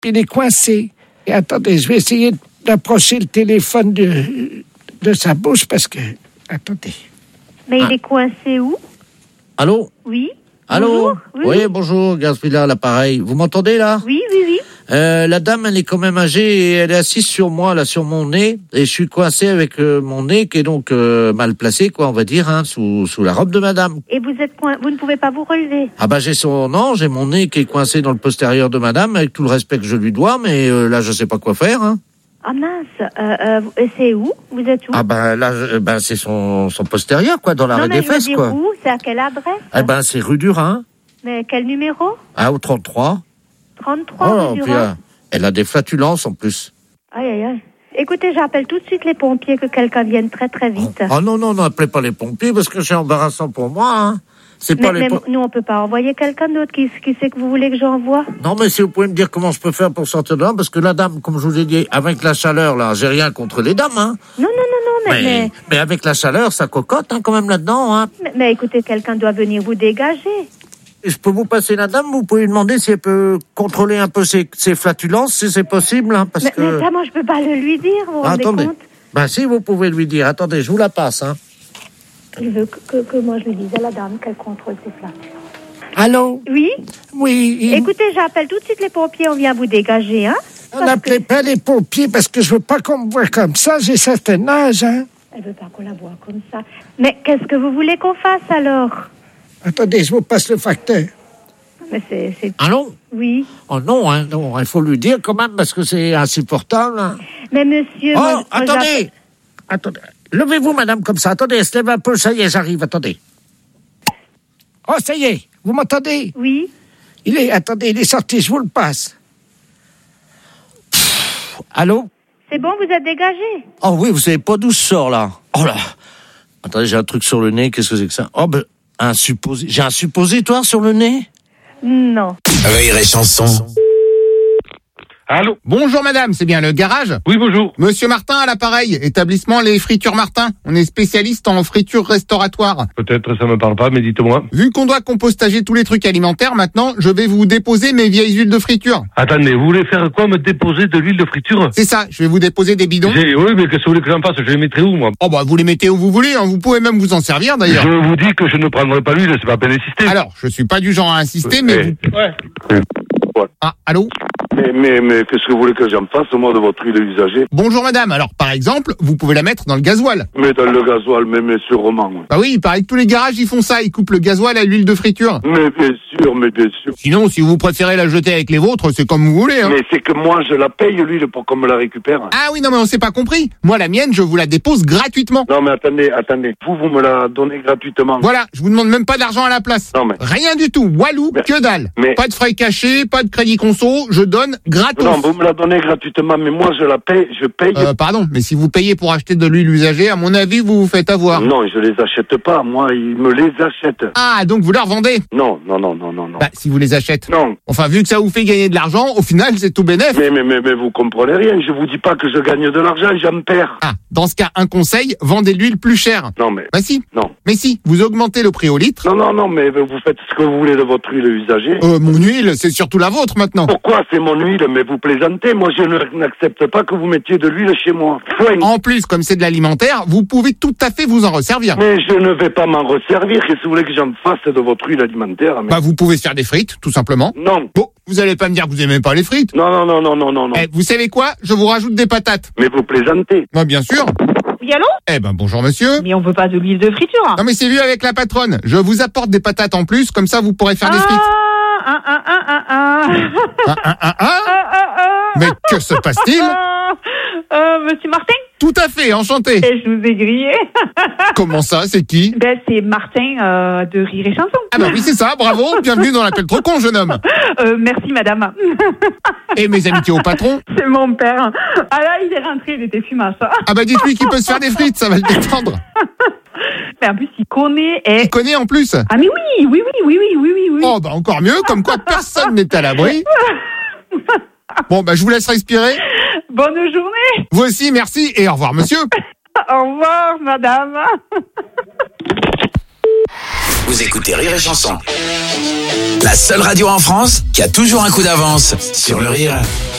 puis il est coincé. Et attendez, je vais essayer d'approcher le téléphone de sa bouche parce que... Attendez. Mais il est coincé où? Allô? Oui. Allô? Bonjour. Oui, bonjour, Gaspilla, l'appareil. Vous m'entendez, là? Oui. La dame, elle est quand même âgée et elle est assise sur moi, là, sur mon nez. Et je suis coincé avec mon nez qui est donc mal placé, quoi, on va dire, hein, sous la robe de madame. Et vous ne pouvez pas vous relever? Ah bah j'ai mon nez qui est coincé dans le postérieur de madame, avec tout le respect que je lui dois, mais là, je sais pas quoi faire, hein. Ah mince, c'est où? Vous êtes où? Ah bah là, c'est son postérieur, quoi, dans l'arrêt des fesses, quoi. Où? C'est à quelle adresse? Eh ben, c'est rue du Rhin. Mais quel numéro? Ah, au 33. 33 rue du puis, Rhin. elle a des flatulences, en plus. Aïe. Écoutez, j'appelle tout de suite les pompiers, que quelqu'un vienne très très vite. Oh non, appelez pas les pompiers, parce que c'est embarrassant pour moi, hein. Mais nous, on peut pas envoyer quelqu'un d'autre. Qui c'est que vous voulez que j'envoie? Non, mais si vous pouvez me dire comment je peux faire pour sortir de là, parce que la dame, comme je vous ai dit, avec la chaleur, là, j'ai rien contre les dames, hein. Non, mais avec la chaleur, ça cocotte, hein, quand même, là-dedans, hein. Mais écoutez, quelqu'un doit venir vous dégager. Et je peux vous passer la dame, vous pouvez lui demander si elle peut contrôler un peu ses flatulences, si c'est possible, hein, parce que... Mais ça, moi, je peux pas le lui dire, vous vous rendez attendez. compte? Ben, si, vous pouvez lui dire. Attendez, je vous la passe, hein. Il veut que moi, je lui dise à la dame qu'elle contrôle ses flatulences. Allô? Oui? Oui. Écoutez, j'appelle tout de suite les pompiers, on vient vous dégager, hein? N'appelez pas les pompiers parce que je veux pas qu'on me voie comme ça, j'ai certain âge, hein. Elle veut pas qu'on la voie comme ça. Mais qu'est-ce que vous voulez qu'on fasse, alors? Attendez, je vous passe le facteur. Mais c'est... Allô? Oui. Oh non, il faut lui dire quand même, parce que c'est insupportable, hein. Mais monsieur... Oh, attendez! Levez-vous, madame, comme ça. Attendez, elle se lève un peu, ça y est, j'arrive, attendez. Oh, ça y est, vous m'entendez? Oui. Il est sorti, je vous le passe. Allô? C'est bon, vous êtes dégagé? Oh oui, vous savez pas d'où je sors, là. Oh là! Attendez, j'ai un truc sur le nez, qu'est-ce que c'est que ça? Oh, j'ai un suppositoire sur le nez? Non. Rire et chanson. Allô? Bonjour madame, c'est bien le garage? Oui, bonjour. Monsieur Martin à l'appareil, établissement Les Fritures Martin. On est spécialiste en fritures restauratoires. Peut-être ça me parle pas, mais dites-moi. Vu qu'on doit compostager tous les trucs alimentaires, maintenant, je vais vous déposer mes vieilles huiles de friture. Attendez, vous voulez faire quoi? Me déposer de l'huile de friture? C'est ça, je vais vous déposer des bidons. Oui, mais qu'est-ce que vous voulez que j'en fasse? Je les mettrai où, moi? Oh bah vous les mettez où vous voulez, hein. Vous pouvez même vous en servir d'ailleurs. Je vous dis que je ne prendrai pas l'huile, c'est pas à peine d'insister. Alors, je suis pas du genre à insister, mais vous... Ouais. Ah, allô? Mais qu'est-ce que vous voulez que j'en fasse, moi, de votre huile usagée? Bonjour madame, alors par exemple, vous pouvez la mettre dans le gasoil. Mais dans le gasoil, mais sûrement. Bah oui, il paraît que tous les garages ils font ça, ils coupent le gasoil à l'huile de friture. Mais bien sûr. Sinon, si vous préférez la jeter avec les vôtres, c'est comme vous voulez, hein. Mais c'est que moi, je la paye, l'huile, pour qu'on me la récupère. Ah oui, non mais on s'est pas compris. Moi, la mienne, je vous la dépose gratuitement. Non, mais attendez. Vous me la donnez gratuitement. Voilà, je vous demande même pas d'argent à la place. Non, mais... Rien du tout, walou, mais... que dalle. Mais... Pas de frais cachés, pas de crédit conso, je donne gratos. Non, vous me la donnez gratuitement, mais moi, je la paye, je paye... Pardon, mais si vous payez pour acheter de l'huile usagée, à mon avis, vous vous faites avoir. Non, je les achète pas, moi, ils me les achètent. Ah, donc vous leur vendez? Non. Bah, si vous les achetez. Non. Enfin, vu que ça vous fait gagner de l'argent, au final, c'est tout bénef. Mais vous comprenez rien, je vous dis pas que je gagne de l'argent, j'en perds. Ah, dans ce cas, un conseil, vendez l'huile plus chère. Non, mais... Bah si. Non. Mais si, vous augmentez le prix au litre. Non, mais vous faites ce que vous voulez de votre huile usagée. Mon huile, c'est surtout la vôtre maintenant. Pourquoi c'est mon huile? Mais vous plaisantez, moi je n'accepte pas que vous mettiez de l'huile chez moi. En plus, comme c'est de l'alimentaire, vous pouvez tout à fait vous en resservir. Mais je ne vais pas m'en resservir, qu'est-ce que vous voulez que j'en fasse de votre huile alimentaire? Mais... Bah vous pouvez faire des frites, tout simplement. Non. Bon, vous allez pas me dire que vous aimez pas les frites. Non. Eh, vous savez quoi? Je vous rajoute des patates. Mais vous plaisantez. Bah bien sûr. Oui, allô? Eh ben bonjour monsieur. Mais on veut pas de l'huile de friture. Non mais c'est vu avec la patronne. Je vous apporte des patates en plus, comme ça vous pourrez faire des frites. Mais que se passe-t-il? Monsieur Martin? Tout à fait, enchanté. Et je vous ai grillé. Comment ça, c'est qui? Ben, c'est Martin de Rire et Chanson. Ah bah oui, c'est ça, bravo. Bienvenue dans l'appel trop con, jeune homme. Merci, madame. Et mes amitiés au patron? C'est mon père. Ah là, il est rentré, il était fumasse. Ah bah dites-lui qu'il peut se faire des frites, ça va le détendre. Mais en plus, il connaît. Et... Il connaît en plus? Ah mais oui. Oh bah encore mieux, comme quoi personne n'est à l'abri. Bon bah je vous laisse respirer. Bonne journée. Vous aussi, merci et au revoir monsieur. Au revoir, madame. Vous écoutez Rire et Chanson. La seule radio en France qui a toujours un coup d'avance sur le rire.